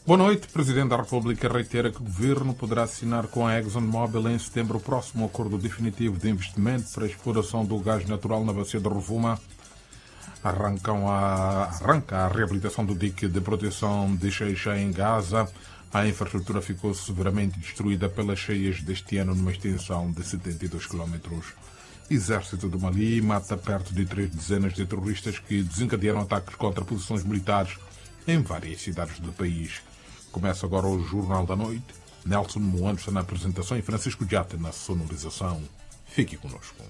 Boa noite. O Presidente da República reitera que o Governo poderá assinar com a ExxonMobil em setembro o próximo acordo definitivo de investimento para a exploração do gás natural na bacia de Rovuma. Arranca a reabilitação do dique de proteção de Xai-Xai em Gaza. A infraestrutura ficou severamente destruída pelas cheias deste ano numa extensão de 72 km. Exército do Mali mata perto de 3 dezenas de terroristas que desencadearam ataques contra posições militares em várias cidades do país. Começa agora o Jornal da Noite. Nelson Moança na apresentação e Francisco Diata na sonorização. Fique conosco.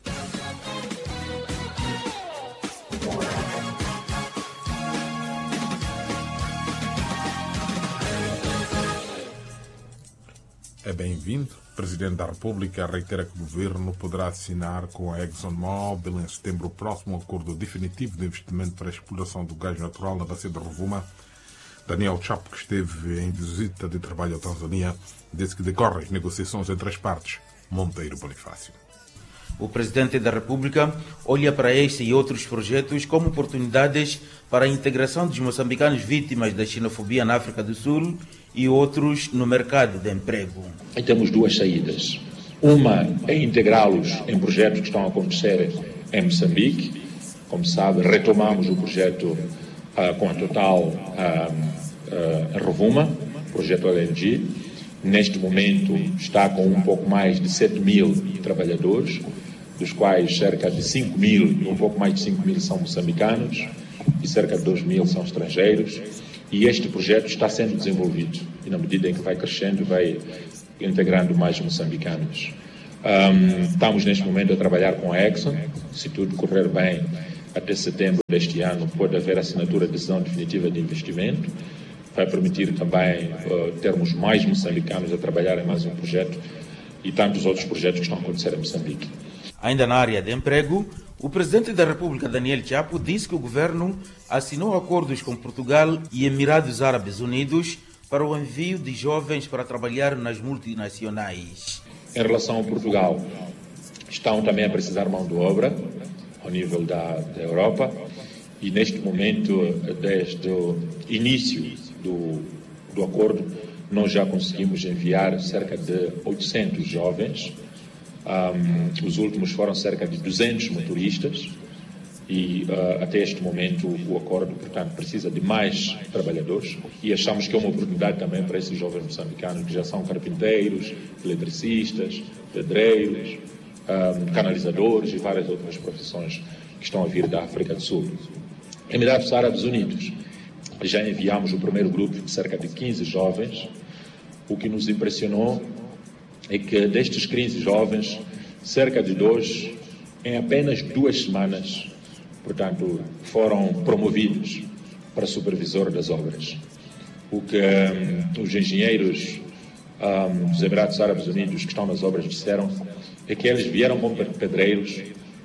É bem-vindo. O Presidente da República reitera que o Governo poderá assinar com a ExxonMobil em setembro o próximo acordo definitivo de investimento para a exploração do gás natural na bacia de Rovuma. Daniel Chapo, que esteve em visita de trabalho à Tanzânia, disse que decorrem as negociações entre as partes. Monteiro Bonifácio. O Presidente da República olha para este e outros projetos como oportunidades para a integração dos moçambicanos vítimas da xenofobia na África do Sul e outros no mercado de emprego. E temos duas saídas. Uma é integrá-los em projetos que estão a acontecer em Moçambique. Como sabe, retomamos o projeto com a Total a Rovuma, projeto LNG. Neste momento está com um pouco mais de 7 mil trabalhadores, dos quais cerca de 5 mil, um pouco mais de 5 mil são moçambicanos e cerca de 2 mil são estrangeiros. E este projeto está sendo desenvolvido e, na medida em que vai crescendo, vai integrando mais moçambicanos. Estamos neste momento a trabalhar com a Exxon. Se tudo correr bem, até setembro deste ano pode haver assinatura de decisão definitiva de investimento. Vai permitir também termos mais moçambicanos a trabalhar em mais um projeto e tantos outros projetos que estão a acontecer em Moçambique. Ainda na área de emprego, o Presidente da República, Daniel Chapo, disse que o Governo assinou acordos com Portugal e Emirados Árabes Unidos para o envio de jovens para trabalhar nas multinacionais. Em relação a Portugal, estão também a precisar de mão de obra ao nível da Europa e neste momento, desde o início do acordo, nós já conseguimos enviar cerca de 800 jovens. Os últimos foram cerca de 200 motoristas e até este momento o acordo, portanto, precisa de mais trabalhadores e achamos que é uma oportunidade também para esses jovens moçambicanos que já são carpinteiros, eletricistas, pedreiros, canalizadores e várias outras profissões que estão a vir da África do Sul. Emirados Árabes Unidos, já enviamos o primeiro grupo de cerca de 15 jovens. O que nos impressionou é que destes 15 jovens, cerca de 2, em apenas 2 semanas, portanto, foram promovidos para supervisor das obras. O que os engenheiros dos Emirados Árabes Unidos que estão nas obras disseram é que eles vieram como pedreiros,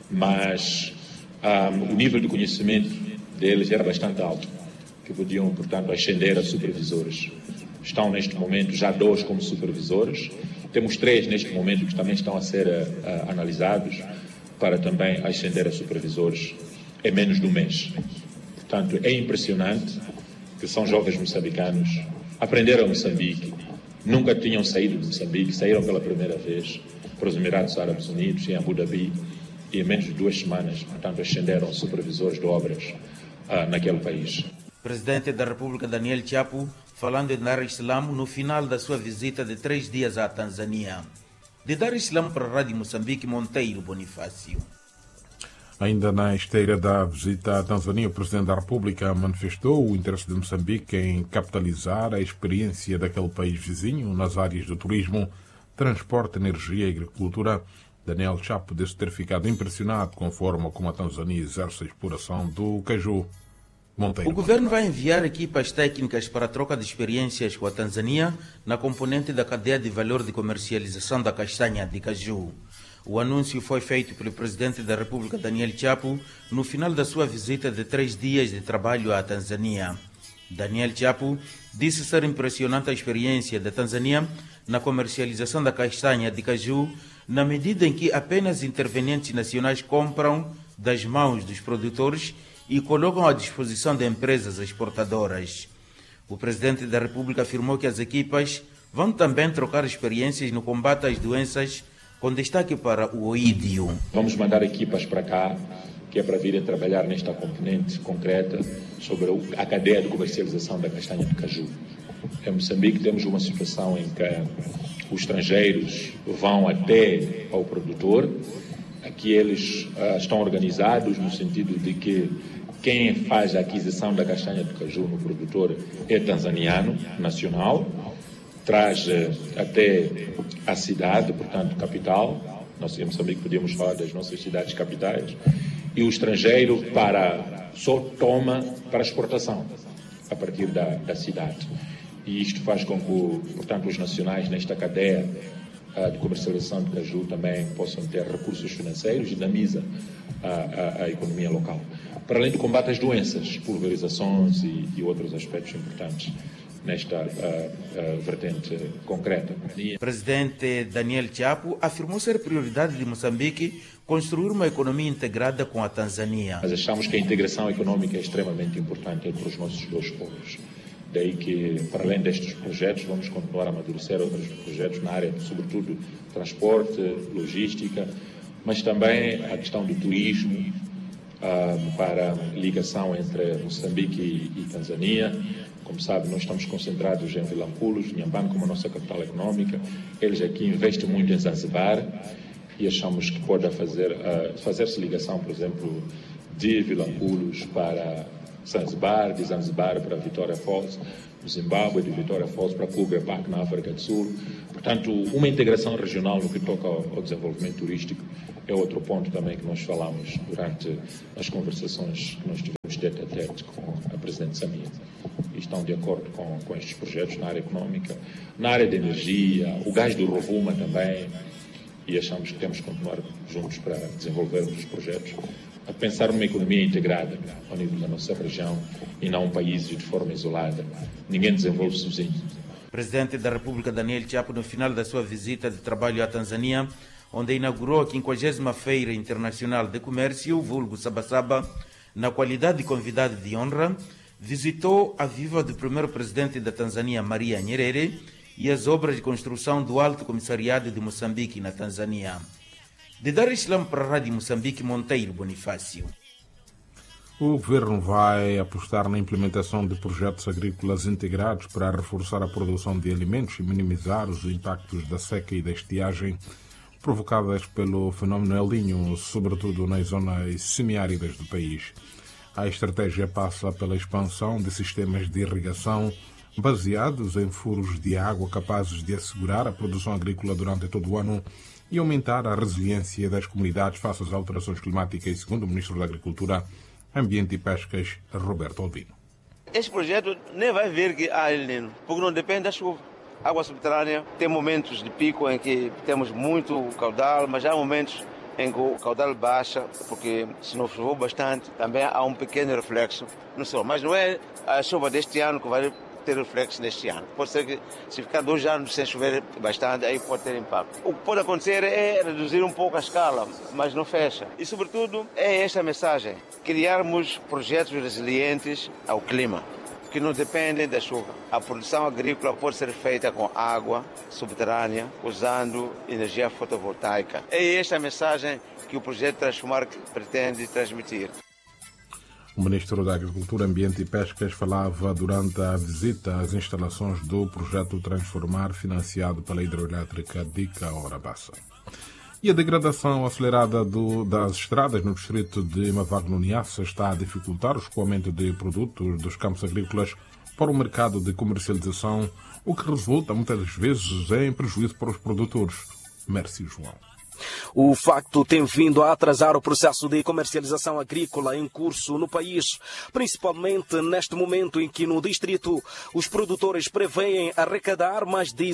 mas o nível de conhecimento deles era bastante alto, que podiam, portanto, ascender a supervisores. Estão neste momento já 2 como supervisores. Temos 3 neste momento que também estão a ser analisados para também ascender a supervisores em menos de um mês. Portanto, é impressionante que são jovens moçambicanos, aprenderam Moçambique, nunca tinham saído de Moçambique, saíram pela primeira vez para os Emirados Árabes Unidos, em Abu Dhabi, e em menos de 2 semanas, portanto, ascenderam supervisores de obras naquele país. Presidente da República, Daniel Chapo, falando em Dar es Salaam no final da sua visita de 3 dias à Tanzânia. De Dar es Salaam para a Rádio Moçambique, Monteiro Bonifácio. Ainda na esteira da visita à Tanzânia, o Presidente da República manifestou o interesse de Moçambique em capitalizar a experiência daquele país vizinho nas áreas do turismo, transporte, energia e agricultura. Daniel Chapo disse ter ficado impressionado com a forma como a Tanzânia exerce a exploração do caju. Monteiro. O Governo vai enviar equipas técnicas para a troca de experiências com a Tanzânia na componente da cadeia de valor de comercialização da castanha de caju. O anúncio foi feito pelo Presidente da República, Daniel Chapo, no final da sua visita de 3 dias de trabalho à Tanzânia. Daniel Chapo disse ser impressionante a experiência da Tanzânia na comercialização da castanha de caju, na medida em que apenas intervenientes nacionais compram das mãos dos produtores e colocam à disposição de empresas exportadoras. O presidente da República afirmou que as equipas vão também trocar experiências no combate às doenças, com destaque para o oídio. Vamos mandar equipas para cá, que é para virem trabalhar nesta componente concreta sobre a cadeia de comercialização da castanha de caju. Em Moçambique temos uma situação em que os estrangeiros vão até ao produtor. Aqui eles estão organizados no sentido de que quem faz a aquisição da castanha de caju no produtor é tanzaniano, nacional, traz até a cidade, portanto, capital. Nós em Moçambique podíamos falar das nossas cidades capitais. E o estrangeiro só toma para exportação a partir da cidade. E isto faz com que, portanto, os nacionais nesta cadeia de comercialização de caju também possam ter recursos financeiros e dinamiza a economia local. Para além do combate às doenças, pulverizações e outros aspectos importantes nesta vertente concreta. O presidente Daniel Chapo afirmou ser prioridade de Moçambique construir uma economia integrada com a Tanzânia. Mas achamos que a integração econômica é extremamente importante entre os nossos dois povos. Daí que, para além destes projetos, vamos continuar a amadurecer outros projetos na área, sobretudo, transporte, logística, mas também a questão do turismo, para ligação entre Moçambique e Tanzânia. Como sabe, nós estamos concentrados em Vilanculos, Inhambane como a nossa capital econômica. Eles aqui investem muito em Zanzibar e achamos que pode fazer-se ligação, por exemplo, de Vilanculos para Zanzibar, de Zanzibar para Vitória Falls, no Zimbábue, de Vitória Falls para Kruger Park, na África do Sul. Portanto, uma integração regional no que toca ao desenvolvimento turístico é outro ponto também que nós falamos durante as conversações que nós tivemos tete a tete com a Presidente Samia. E estão de acordo com estes projetos na área econômica, na área de energia, o gás do Rovuma também, e achamos que temos que continuar juntos para desenvolvermos os projetos, a pensar numa economia integrada ao nível da nossa região e não um país de forma isolada. Ninguém desenvolve sozinho. O presidente da República, Daniel Chapo, no final da sua visita de trabalho à Tanzânia, onde inaugurou a 50ª Feira Internacional de Comércio, vulgo Sabasaba, na qualidade de convidado de honra, visitou a viva do primeiro presidente da Tanzânia, Maria Nyerere, e as obras de construção do Alto Comissariado de Moçambique, na Tanzânia. De Dar es Salaam para a Rádio Moçambique, Monteiro Bonifácio. O governo vai apostar na implementação de projetos agrícolas integrados para reforçar a produção de alimentos e minimizar os impactos da seca e da estiagem provocadas pelo fenómeno El Niño, sobretudo nas zonas semiáridas do país. A estratégia passa pela expansão de sistemas de irrigação baseados em furos de água capazes de assegurar a produção agrícola durante todo o ano e aumentar a resiliência das comunidades face às alterações climáticas, segundo o Ministro da Agricultura, Ambiente e Pescas, Roberto Albino. Este projeto nem vai ver que há El Niño, porque não depende da chuva. Água subterrânea tem momentos de pico em que temos muito caudal, mas há momentos em que o caudal baixa, porque se não choveu bastante, também há um pequeno reflexo no sol. Mas não é a chuva deste ano que vai ter reflexo neste ano. Pode ser que se ficar 2 anos sem chover bastante, aí pode ter impacto. O que pode acontecer é reduzir um pouco a escala, mas não fecha. E, sobretudo, é esta mensagem: criarmos projetos resilientes ao clima, que não dependem da chuva. A produção agrícola pode ser feita com água subterrânea, usando energia fotovoltaica. É esta a mensagem que o projeto Transformar pretende transmitir. O Ministro da Agricultura, Ambiente e Pescas falava durante a visita às instalações do projeto Transformar, financiado pela hidroelétrica de Caorabassa. E a degradação acelerada das estradas no distrito de Mavago, no Niassa, está a dificultar o escoamento de produtos dos campos agrícolas para o mercado de comercialização, o que resulta muitas vezes em prejuízo para os produtores. Mércio João. O facto tem vindo a atrasar o processo de comercialização agrícola em curso no país, principalmente neste momento em que no distrito os produtores prevêem arrecadar mais de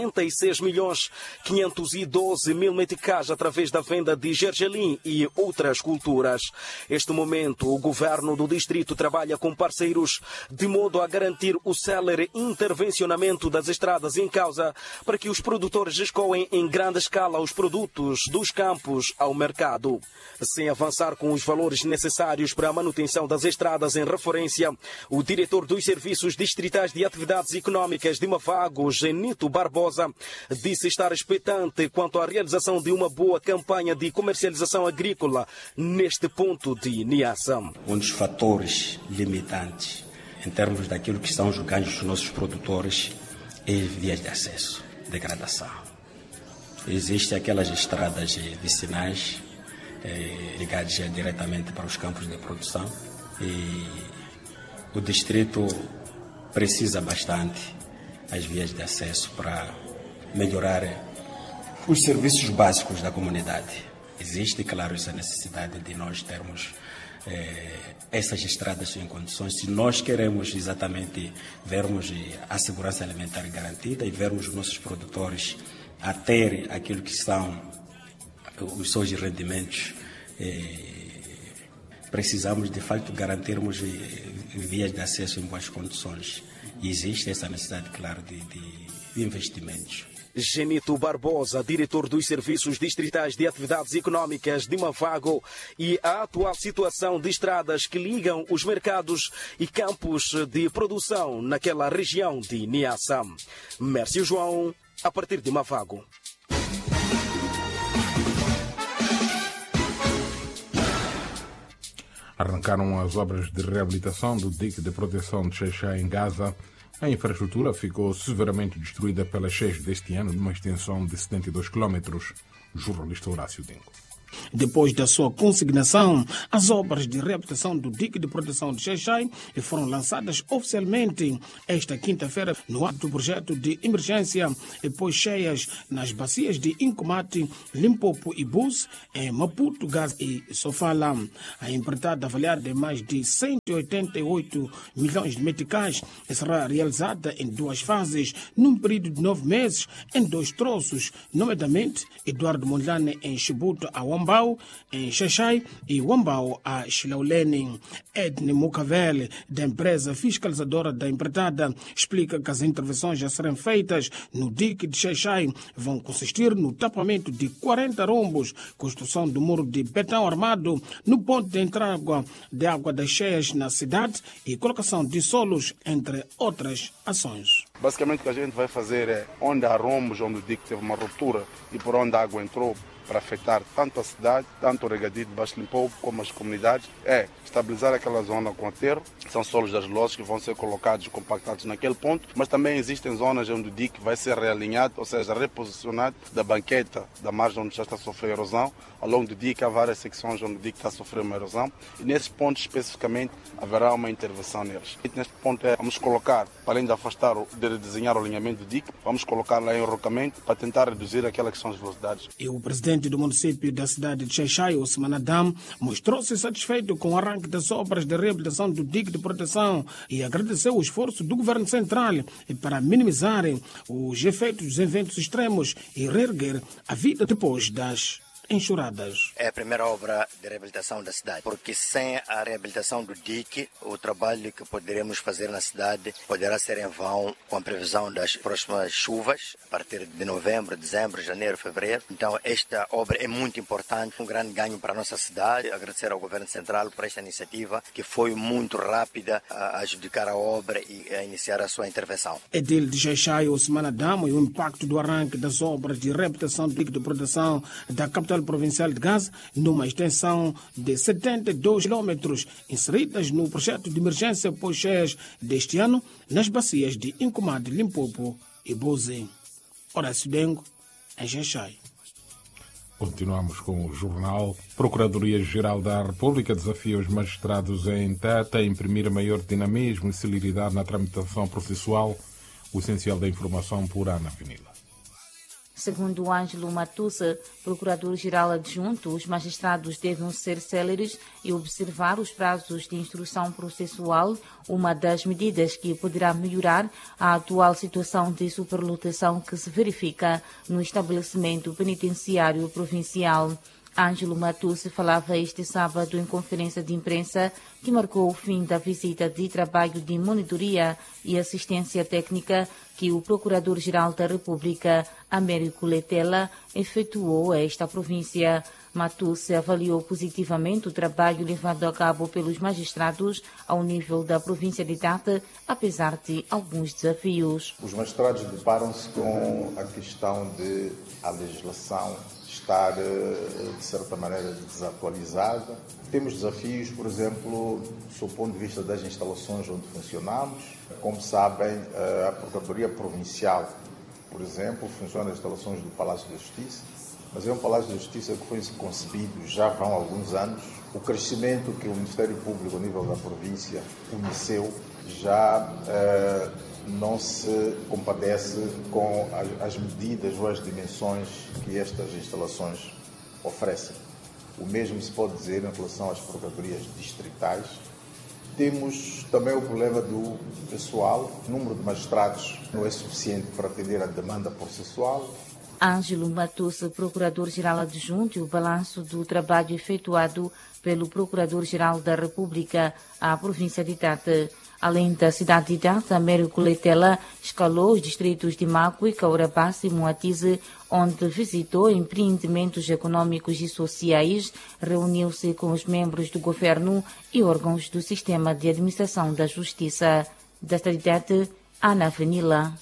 66.512.000 meticais através da venda de gergelim e outras culturas. Neste momento, o governo do distrito trabalha com parceiros de modo a garantir o célere intervencionamento das estradas em causa para que os produtores escoem em grande escala os produtos produtos dos campos ao mercado. Sem avançar com os valores necessários para a manutenção das estradas em referência, o diretor dos Serviços Distritais de Atividades Económicas de Mavago, Genito Barbosa, disse estar expectante quanto à realização de uma boa campanha de comercialização agrícola neste ponto de Niassa. Um dos fatores limitantes em termos daquilo que são os ganhos dos nossos produtores é as vias de acesso, degradação. Existem aquelas estradas vicinais ligadas diretamente para os campos de produção e o distrito precisa bastante as vias de acesso para melhorar os serviços básicos da comunidade. Existe, claro, essa necessidade de nós termos essas estradas em condições, se nós queremos exatamente vermos a segurança alimentar garantida e vermos os nossos produtores a ter aquilo que são os seus rendimentos, precisamos de facto garantirmos vias de acesso em boas condições. E existe essa necessidade, claro, de investimentos. Genito Barbosa, diretor dos Serviços Distritais de Atividades Económicas de Mavago, e a atual situação de estradas que ligam os mercados e campos de produção naquela região de Niassa. Mércio João, a partir de Mavago. Arrancaram as obras de reabilitação do dique de proteção de Xai-Xai em Gaza. A infraestrutura ficou severamente destruída pelas cheias deste ano, numa extensão de 72 km. Jornalista Horácio Dingo. Depois da sua consignação, as obras de reabilitação do dique de proteção de Xai-Xai foram lançadas oficialmente esta quinta-feira no âmbito do projeto de emergência pós-cheias nas bacias de Incomate, Limpopo e Bus, em Maputo, Gaza e Sofala. A empreitada avaliada em mais de 188 milhões de meticais será realizada em duas fases, num período de 9 meses, em 2 troços, nomeadamente Eduardo Mondlane em Chibuto, a Wambau, em Xai-Xai, e Wambau a Xilaulene. Edne Mucavel, da empresa fiscalizadora da empreitada, explica que as intervenções a serem feitas no dique de Xai-Xai vão consistir no tapamento de 40 rombos, construção do muro de betão armado no ponto de entrada de água das cheias na cidade e colocação de solos, entre outras ações. Basicamente o que a gente vai fazer é onde há rombos, onde o dique teve uma ruptura e por onde a água entrou, para afetar tanto a cidade, tanto o regadio de Baixo Limpopo como as comunidades, é estabilizar aquela zona com aterro. São solos das losas que vão ser colocados e compactados naquele ponto, mas também existem zonas onde o dique vai ser realinhado, ou seja, reposicionado da banqueta da margem onde já está a sofrer erosão. Ao longo do dique há várias secções onde o dique está a sofrer uma erosão e nesses pontos especificamente haverá uma intervenção neles. E neste ponto vamos colocar, para além de afastar, de redesenhar o alinhamento do dique, vamos colocar lá em enrocamento para tentar reduzir aquelas que são as velocidades. E o presidente do município da cidade de Xai-Xai, Ousmane Adam, mostrou-se satisfeito com o arranque das obras de reabilitação do dique de proteção e agradeceu o esforço do governo central para minimizarem os efeitos dos eventos extremos e reerguer a vida depois das enxurradas. É a primeira obra de reabilitação da cidade, porque sem a reabilitação do dique, o trabalho que poderemos fazer na cidade poderá ser em vão com a previsão das próximas chuvas, a partir de novembro, dezembro, janeiro, fevereiro. Então esta obra é muito importante, um grande ganho para a nossa cidade. Agradecer ao Governo Central por esta iniciativa, que foi muito rápida a adjudicar a obra e a iniciar a sua intervenção. Edil de Xai-Xai, Ousmane Adam, e o impacto do arranque das obras de reabilitação do dique de proteção da capital provincial de Gaza, numa extensão de 72 quilômetros, inseridas no projeto de emergência pós-cheias deste ano, nas bacias de Incomate, Limpopo e Boze. Horácio Dengo, em Xai-Xai. Continuamos com o jornal. Procuradoria-Geral da República desafia os magistrados em Teta a imprimir maior dinamismo e celeridade na tramitação processual, o essencial da informação por Ana Avenida. Segundo Ângelo Matussa, procurador-geral adjunto, os magistrados devem ser céleres e observar os prazos de instrução processual, uma das medidas que poderá melhorar a atual situação de superlotação que se verifica no estabelecimento penitenciário provincial. Ângelo Matusse falava este sábado em conferência de imprensa que marcou o fim da visita de trabalho de monitoria e assistência técnica que o Procurador-Geral da República, Américo Letela, efetuou a esta província. Matusse avaliou positivamente o trabalho levado a cabo pelos magistrados ao nível da província de Tete, apesar de alguns desafios. Os magistrados deparam-se com a questão de a legislação estar, de certa maneira, desatualizada. Temos desafios, por exemplo, do ponto de vista das instalações onde funcionamos. Como sabem, a Procuradoria Provincial, por exemplo, funciona nas instalações do Palácio da Justiça, mas é um Palácio da Justiça que foi concebido já há alguns anos. O crescimento que o Ministério Público, a nível da província, conheceu já não se compadece com as medidas ou as dimensões que estas instalações oferecem. O mesmo se pode dizer em relação às procuradorias distritais. Temos também o problema do pessoal. O número de magistrados não é suficiente para atender à demanda processual. Ângelo Matusse, Procurador-Geral Adjunto, e o balanço do trabalho efetuado pelo Procurador-Geral da República à província de Tete. Além da cidade de Tete, Américo Letela escalou os distritos de Macue, Caurabassa e Moatize, onde visitou empreendimentos econômicos e sociais, reuniu-se com os membros do governo e órgãos do sistema de administração da justiça. Da cidade de Tete, Ana Venila.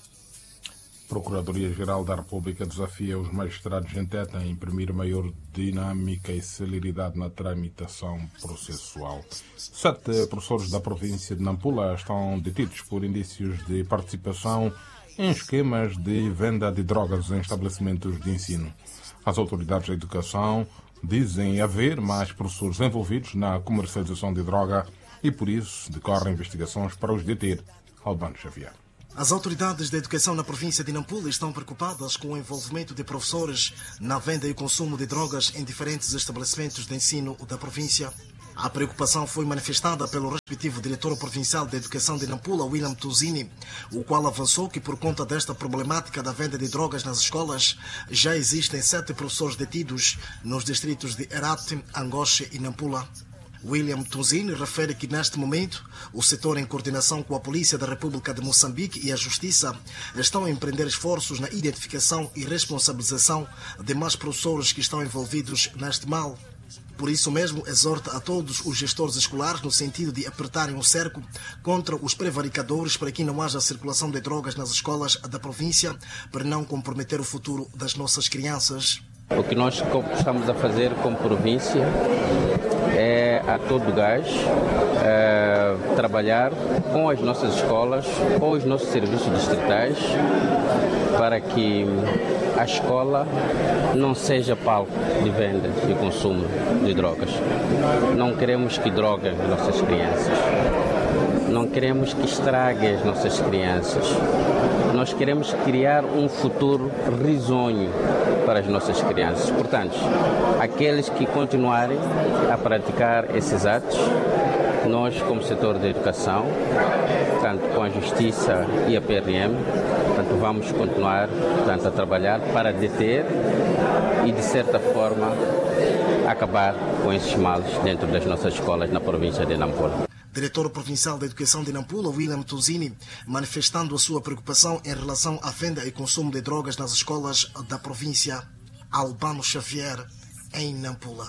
Procuradoria-Geral da República desafia os magistrados em Tete a imprimir maior dinâmica e celeridade na tramitação processual. 7 professores da província de Nampula estão detidos por indícios de participação em esquemas de venda de drogas em estabelecimentos de ensino. As autoridades da educação dizem haver mais professores envolvidos na comercialização de droga e, por isso, decorrem investigações para os deter. Albano Xavier. As autoridades da educação na província de Nampula estão preocupadas com o envolvimento de professores na venda e consumo de drogas em diferentes estabelecimentos de ensino da província. A preocupação foi manifestada pelo respectivo diretor provincial da educação de Nampula, William Tuzini, o qual avançou que por conta desta problemática da venda de drogas nas escolas, já existem 7 professores detidos nos distritos de Herate, Angoche e Nampula. William Tuzini refere que, neste momento, o setor, em coordenação com a Polícia da República de Moçambique e a Justiça, estão a empreender esforços na identificação e responsabilização de mais professores que estão envolvidos neste mal. Por isso mesmo, exorta a todos os gestores escolares no sentido de apertarem o cerco contra os prevaricadores para que não haja circulação de drogas nas escolas da província, para não comprometer o futuro das nossas crianças. O que nós estamos a fazer como província é, a todo gás, trabalhar com as nossas escolas, com os nossos serviços distritais, para que a escola não seja palco de venda e consumo de drogas. Não queremos que droguem as nossas crianças. Não queremos que estrague as nossas crianças. Nós queremos criar um futuro risonho para as nossas crianças. Portanto, aqueles que continuarem a praticar esses atos, nós, como setor da educação, tanto com a Justiça e a PRM, portanto, vamos continuar, portanto, a trabalhar para deter e, de certa forma, acabar com esses males dentro das nossas escolas na província de Nampula. Diretor Provincial da Educação de Nampula, William Tuzini, manifestando a sua preocupação em relação à venda e consumo de drogas nas escolas da província. Albano Xavier, em Nampula.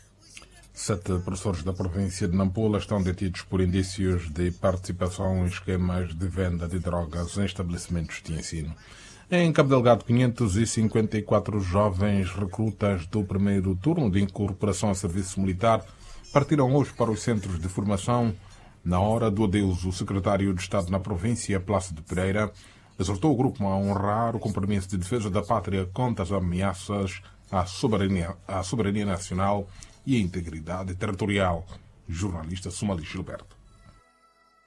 7 professores da província de Nampula estão detidos por indícios de participação em esquemas de venda de drogas em estabelecimentos de ensino. Em Cabo Delgado, 554 jovens recrutas do primeiro turno de incorporação a serviço militar partiram hoje para os centros de formação. Na hora do adeus, o secretário de Estado na província, Plácido Pereira, exortou o grupo a honrar o compromisso de defesa da pátria contra as ameaças à soberania nacional e à integridade territorial. Jornalista Somali Gilberto.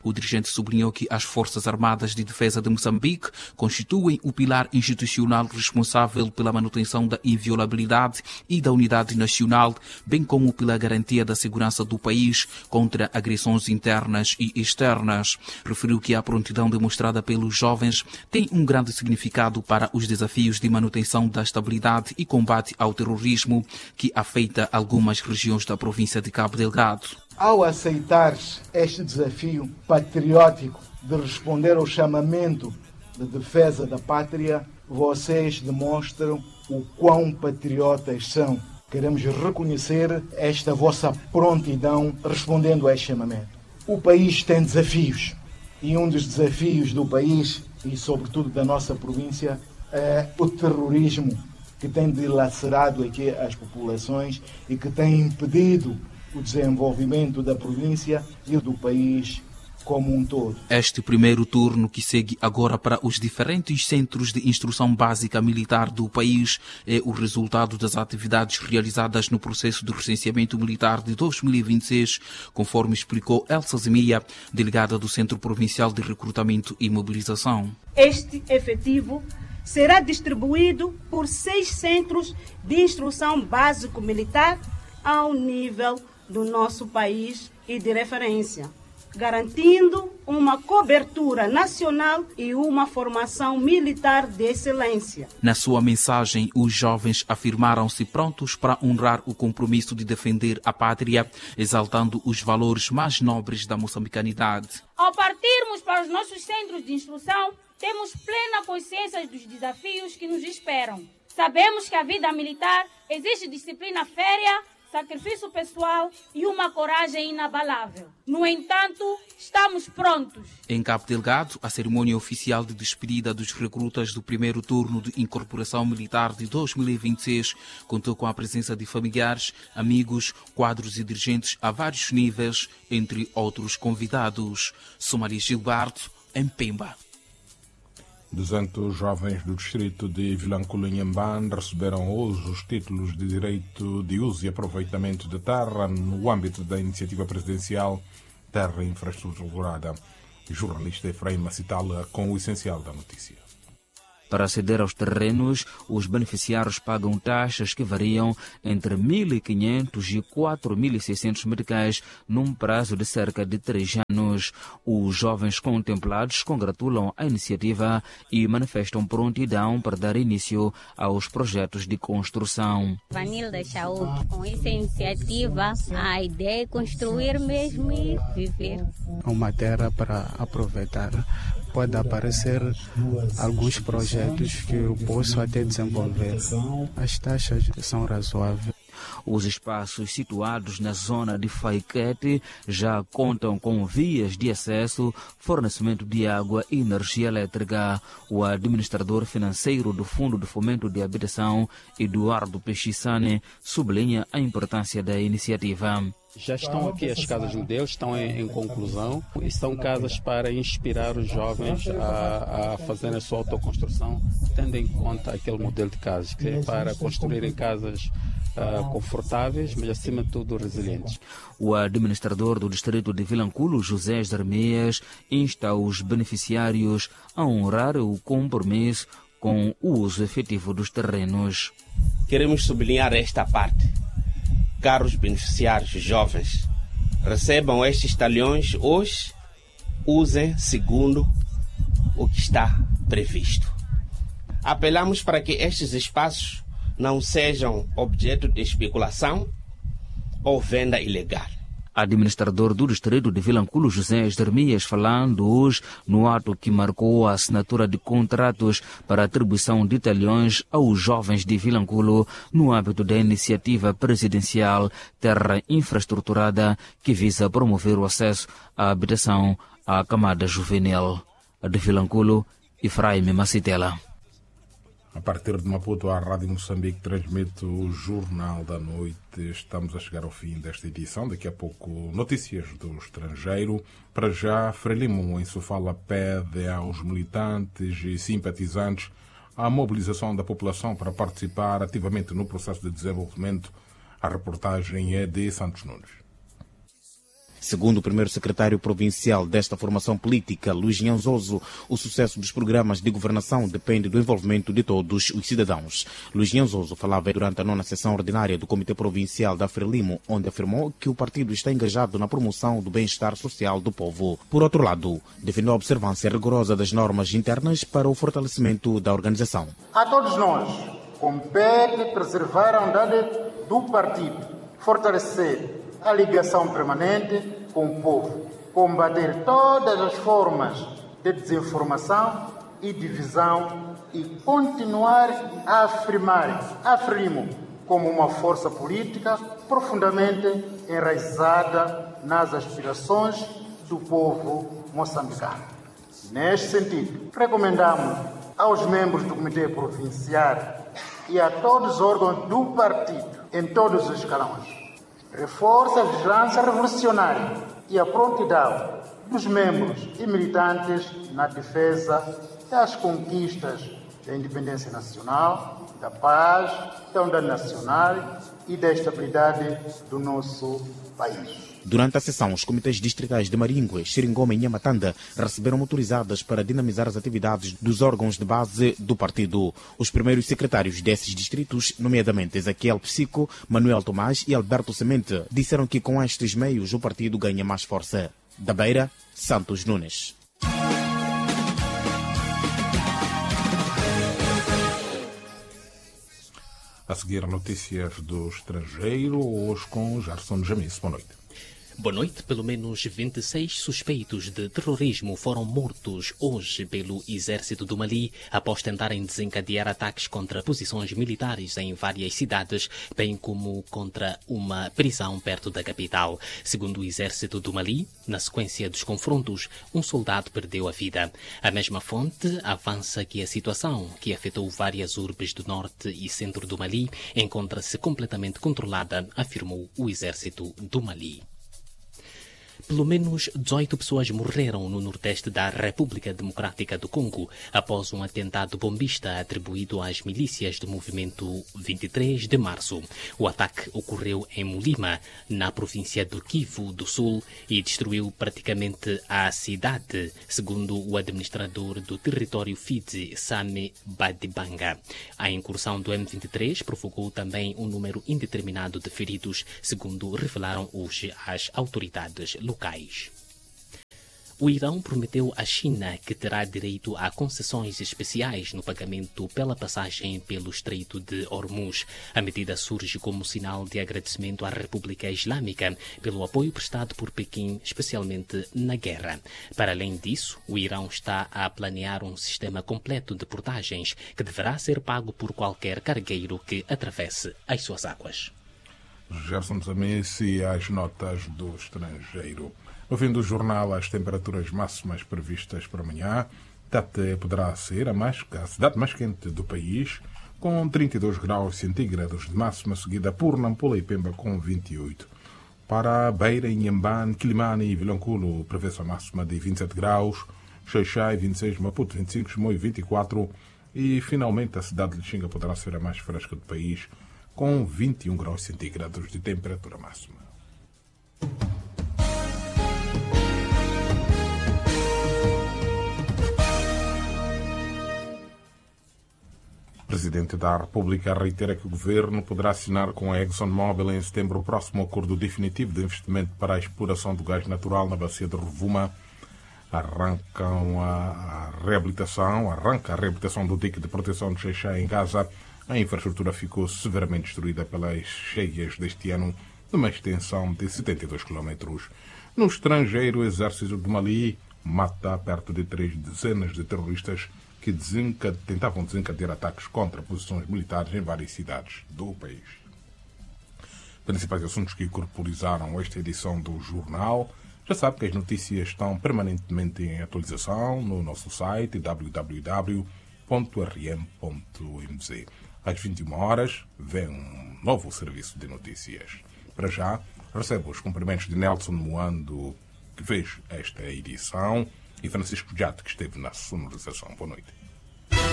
O dirigente sublinhou que as Forças Armadas de Defesa de Moçambique constituem o pilar institucional responsável pela manutenção da inviolabilidade e da unidade nacional, bem como pela garantia da segurança do país contra agressões internas e externas. Referiu que a prontidão demonstrada pelos jovens tem um grande significado para os desafios de manutenção da estabilidade e combate ao terrorismo que afeta algumas regiões da província de Cabo Delgado. Ao aceitar este desafio patriótico de responder ao chamamento de defesa da pátria, vocês demonstram o quão patriotas são. Queremos reconhecer esta vossa prontidão respondendo a este chamamento. O país tem desafios e um dos desafios do país e sobretudo da nossa província é o terrorismo que tem dilacerado aqui as populações e que tem impedido o desenvolvimento da província e do país como um todo. Este primeiro turno, que segue agora para os diferentes centros de instrução básica militar do país, é o resultado das atividades realizadas no processo de recenseamento militar de 2026, conforme explicou Elsa Zemia, delegada do Centro Provincial de Recrutamento e Mobilização. Este efetivo será distribuído por 6 centros de instrução básico-militar ao nível do nosso país e de referência, garantindo uma cobertura nacional e uma formação militar de excelência. Na sua mensagem, os jovens afirmaram-se prontos para honrar o compromisso de defender a pátria, exaltando os valores mais nobres da moçambicanidade. Ao partirmos para os nossos centros de instrução, temos plena consciência dos desafios que nos esperam. Sabemos que a vida militar exige disciplina férrea, sacrifício pessoal e uma coragem inabalável. No entanto, estamos prontos. Em Cabo Delgado, a cerimônia oficial de despedida dos recrutas do primeiro turno de incorporação militar de 2026 contou com a presença de familiares, amigos, quadros e dirigentes a vários níveis, entre outros convidados. Somalia Gilberto, em Pemba. 200 jovens do distrito de Vilanculo em Inhambane receberam hoje os títulos de direito de uso e aproveitamento de terra no âmbito da iniciativa presidencial Terra e Infraestruturada. O jornalista Efraim Macitala com o essencial da notícia. Para aceder aos terrenos, os beneficiários pagam taxas que variam entre 1.500 e 4.600 meticais num prazo de cerca de 3 anos. Os jovens contemplados congratulam a iniciativa e manifestam prontidão para dar início aos projetos de construção. Vanilda Chaú, com essa iniciativa, a ideia é construir mesmo e viver. Uma terra para aproveitar. Pode aparecer alguns projetos que eu posso até desenvolver. As taxas são razoáveis. Os espaços situados na zona de Faiquete já contam com vias de acesso, fornecimento de água e energia elétrica. O administrador financeiro do Fundo de Fomento de Habitação, Eduardo Pechissane, sublinha a importância da iniciativa. Já estão aqui as casas modelos, estão em conclusão e são casas para inspirar os jovens a fazerem a sua autoconstrução, tendo em conta aquele modelo de casas, que é para construírem casas confortáveis, mas acima de tudo resilientes. O administrador do distrito de Vilanculo, José Jeremias, insta os beneficiários a honrar o compromisso com o uso efetivo dos terrenos. Queremos sublinhar esta parte. Caros beneficiários jovens, recebam estes talhões hoje, usem segundo o que está previsto. Apelamos para que estes espaços não sejam objeto de especulação ou venda ilegal. Administrador do distrito de Vilanculo, José Jeremias, falando hoje no ato que marcou a assinatura de contratos para a atribuição de talhões aos jovens de Vilanculo no âmbito da iniciativa presidencial Terra Infraestruturada, que visa promover o acesso à habitação à camada juvenil. De Vilanculo, Efraim Macitela. A partir de Maputo, a Rádio Moçambique transmite o Jornal da Noite. Estamos a chegar ao fim desta edição. Daqui a pouco, notícias do estrangeiro. Para já, Frelimo em Sofala pede aos militantes e simpatizantes a mobilização da população para participar ativamente no processo de desenvolvimento. A reportagem é de Santos Nunes. Segundo o primeiro secretário provincial desta formação política, Luís Nhanzoso, o sucesso dos programas de governação depende do envolvimento de todos os cidadãos. Luís Nhanzoso falava durante a 9ª sessão ordinária do Comitê Provincial da Frelimo, onde afirmou que o partido está engajado na promoção do bem-estar social do povo. Por outro lado, defendeu a observância rigorosa das normas internas para o fortalecimento da organização. A todos nós compete preservar a unidade do partido, fortalecer a ligação permanente com o povo, combater todas as formas de desinformação e divisão e continuar a afirmar a Frelimo como uma força política profundamente enraizada nas aspirações do povo moçambicano. Neste sentido, recomendamos aos membros do Comitê Provincial e a todos os órgãos do partido, em todos os escalões, reforça a vigilância revolucionária e a prontidão dos membros e militantes na defesa das conquistas da independência nacional, da paz, da unidade nacional e da estabilidade do nosso país. Durante a sessão, os comitês distritais de Maringue, Xiringoma e Nhamatanda receberam motorizadas para dinamizar as atividades dos órgãos de base do partido. Os primeiros secretários desses distritos, nomeadamente Ezequiel Psico, Manuel Tomás e Alberto Semente, disseram que com estes meios o partido ganha mais força. Da Beira, Santos Nunes. A seguir, notícias do estrangeiro, hoje com Gerson Jamis. Boa noite. Boa noite. Pelo menos 26 suspeitos de terrorismo foram mortos hoje pelo exército do Mali após tentarem desencadear ataques contra posições militares em várias cidades, bem como contra uma prisão perto da capital. Segundo o exército do Mali, na sequência dos confrontos, um soldado perdeu a vida. A mesma fonte avança que a situação, que afetou várias urbes do norte e centro do Mali, encontra-se completamente controlada, afirmou o exército do Mali. Pelo menos 18 pessoas morreram no nordeste da República Democrática do Congo após um atentado bombista atribuído às milícias do movimento 23 de março. O ataque ocorreu em Mulima, na província do Kivu do Sul, e destruiu praticamente a cidade, segundo o administrador do território Fizi, Same Badibanga. A incursão do M23 provocou também um número indeterminado de feridos, segundo revelaram hoje as autoridades locais. O Irão prometeu à China que terá direito a concessões especiais no pagamento pela passagem pelo Estreito de Hormuz. A medida surge como sinal de agradecimento à República Islâmica pelo apoio prestado por Pequim, especialmente na guerra. Para além disso, o Irão está a planear um sistema completo de portagens que deverá ser pago por qualquer cargueiro que atravesse as suas águas. Gerson Jamis e as notas do estrangeiro. No fim do jornal, as temperaturas máximas previstas para amanhã. Tete poderá ser a cidade mais quente do país, com 32 graus centígrados de máxima, seguida por Nampula e Pemba com 28. Para Beira, Inhambane, Quilimane e Vilanculo, prevê-se a máxima de 27 graus, Xai-Xai 26, Maputo 25, Chimoio 24 e, finalmente, a cidade de Lixinga poderá ser a mais fresca do país, com 21 graus centígrados de temperatura máxima. O Presidente da República reitera que o Governo poderá assinar com a ExxonMobil em setembro o próximo acordo definitivo de investimento para a exploração do gás natural na bacia de Rovuma. Arranca a reabilitação do dique de proteção de Xai-Xai em Gaza. A infraestrutura ficou severamente destruída pelas cheias deste ano, numa extensão de 72 km. No estrangeiro, o exército do Mali mata perto de 3 dezenas de terroristas que tentavam desencadear ataques contra posições militares em várias cidades do país. Principais assuntos que corporizaram esta edição do jornal. Já sabe que as notícias estão permanentemente em atualização no nosso site www.rm.mz. Às 21 horas, vem um novo serviço de notícias. Para já, recebo os cumprimentos de Nelson Moando, que fez esta edição, e Francisco Jate, que esteve na sonorização. Boa noite.